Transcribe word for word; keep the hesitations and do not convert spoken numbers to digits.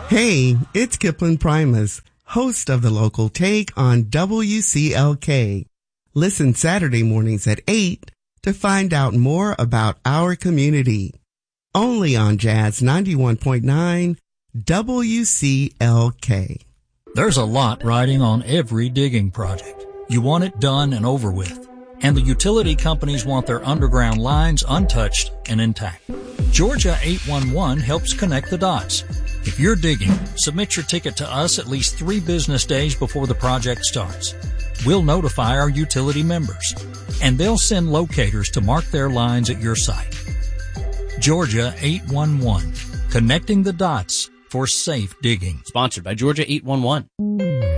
Hey, it's Kipling Primus, host of the local take on W C L K. Listen Saturday mornings at eight to find out more about our community. Only on Jazz ninety-one point nine W C L K. There's a lot riding on every digging project. You want it done and over with. And the utility companies want their underground lines untouched and intact. Georgia eight one one helps connect the dots. If you're digging, submit your ticket to us at least three business days before the project starts. We'll notify our utility members, and they'll send locators to mark their lines at your site. Georgia eight one one, connecting the dots for safe digging. Sponsored by Georgia eight one one.